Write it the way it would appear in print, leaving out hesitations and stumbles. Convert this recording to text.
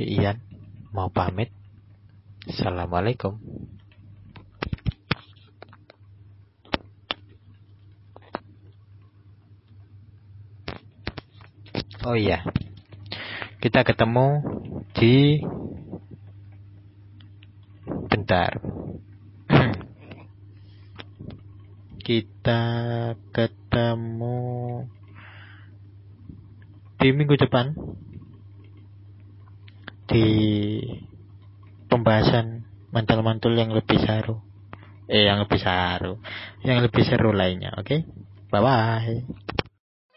si Ian mau pamit. Assalamualaikum. Oh iya, kita ketemu di bentar. Kita ketemu di minggu depan di pembahasan mantul-mantul yang lebih seru. Yang lebih seru lainnya. Oke? Bye bye.